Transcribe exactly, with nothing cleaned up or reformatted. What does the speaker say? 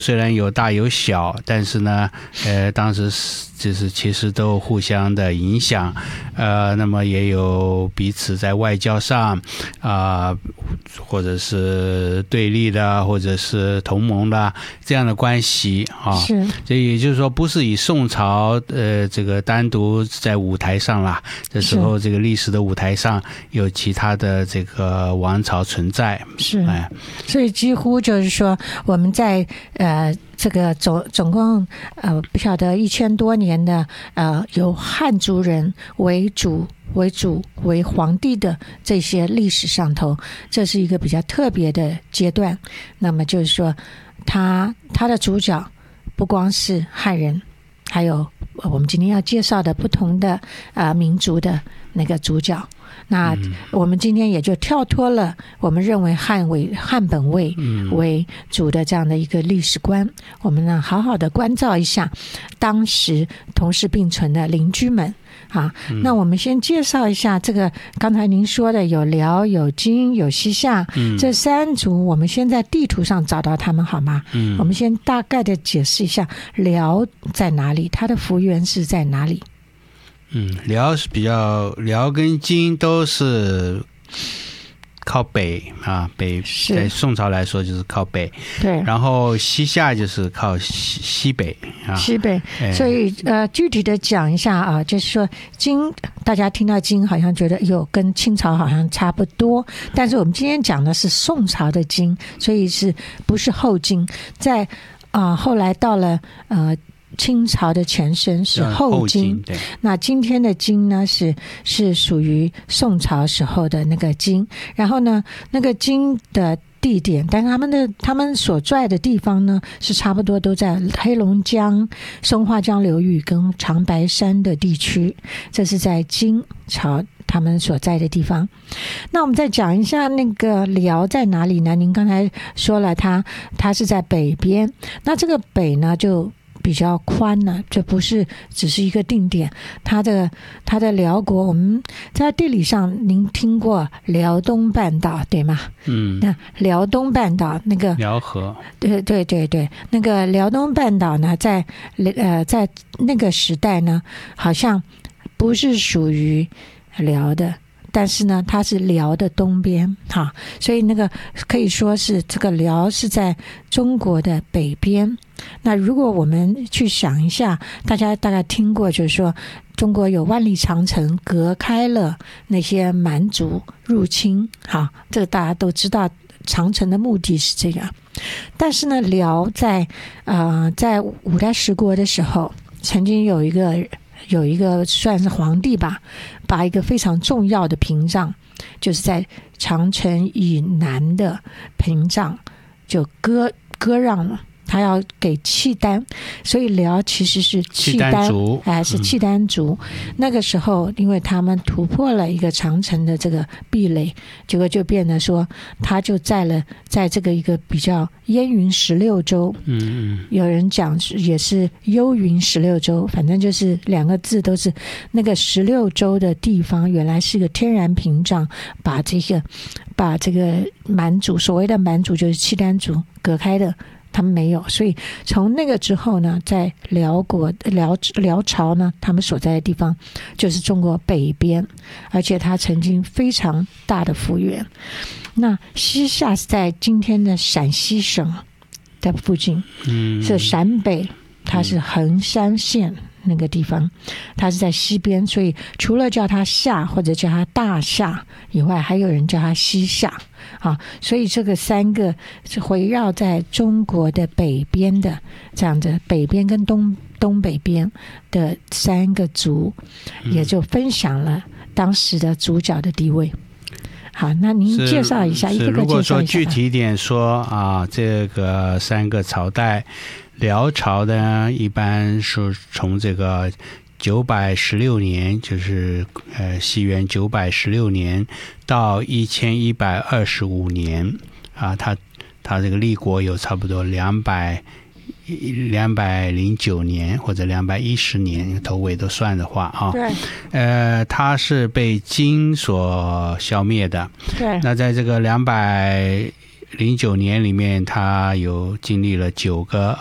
虽然有大有小，但是呢，呃，当时就是其实都互相的影响，呃，那么也有彼此在外交上啊、呃，或者是对立的，或者是同盟的这样的关系啊。 是， 所以也就是说，不是以宋朝呃这个单独在舞台上啦，这时候这个历史的舞台上有其他的这个王朝存在。 是， 哎， 所以几乎就是说我们在呃这个总总共呃不晓得一千多年的呃由汉族人为主为主为皇帝的这些历史上头，这是一个比较特别的阶段。那么就是说，他他的主角不光是汉人，还有我们今天要介绍的不同的呃民族的那个主角。那我们今天也就跳脱了我们认为汉为汉本位为主的这样的一个历史观，我们呢好好的关照一下当时同时并存的邻居们啊。那我们先介绍一下这个刚才您说的有辽有金有西夏这三族，我们先在地图上找到他们好吗？我们先大概的解释一下辽在哪里，它的幅员是在哪里。 嗯，辽是比较，辽跟金都是靠北啊，北在宋朝来说就是靠北， 对， 然后西夏就是靠西西北啊， 西北。所以呃，具体的讲一下啊，就是说金，大家听到金好像觉得有跟清朝好像差不多，但是我们今天讲的是宋朝的金，所以是不是后金？在啊、呃、后来到了呃。清朝的前身是后金，那今天的金呢是是属于宋朝时候的那个金，然后呢那个金的地点，但是他们的他们所在的地方呢是差不多都在黑龙江、松花江流域跟长白山的地区，这是在金朝他们所在的地方。那我们再讲一下那个辽在哪里呢？您刚才说了它它是在北边，那这个北呢就比较宽呢，这不是只是一个定点。它的它的辽国，我们在地理上您听过辽东半岛对吗？ 嗯， 那辽东半岛那个辽河， 对对对对，那个辽东半岛呢，在呃在那个时代呢，好像不是属于辽的。但是呢，它是辽的东边，哈，所以那个可以说是这个辽是在中国的北边。那如果我们去想一下，大家大概听过，就是说中国有万里长城隔开了那些蛮族入侵，哈，这个大家都知道，长城的目的是这样。但是呢，辽在呃在五代十国的时候，曾经有一个。有一个算是皇帝吧，把一个非常重要的屏障，就是在长城以南的屏障就割割让了，他要给契丹，所以辽其实是契丹，契丹族哎，是契丹族、嗯。那个时候，因为他们突破了一个长城的这个壁垒，结果就变得说，他就在了在这个一个比较燕云十六州，嗯嗯，有人讲也是幽云十六州，反正就是两个字都是那个十六州的地方，原来是个天然屏障，把这个把这个蛮族，所谓的蛮族就是契丹族隔开的。他们没有，所以从那个之后呢，在辽国辽辽朝呢，他们所在的地方就是中国北边，而且它曾经非常大的幅员。那西夏是在今天的陕西省的附近，嗯，是陕北，它是横山县那个地方，它是在西边，所以除了叫它夏或者叫它大夏以外，还有人叫它西夏啊，所以这个三个是围绕在中国的北边的这样的北边跟东东北边的三个族，也就分享了当时的主角的地位。好，那您介绍一下，一个个介绍一下。如果说具体一点说啊，这个三个朝代，辽朝呢，一般是从这个九百十六年，就是呃西元九百十六年到一千一百二十五年啊，它它这个立国有差不多两百两百零九年或者两百一十年，头尾都算的话啊， 对， 呃，它是被金所消灭的。 对， 那在这个两百零九年里面，他有经历了九个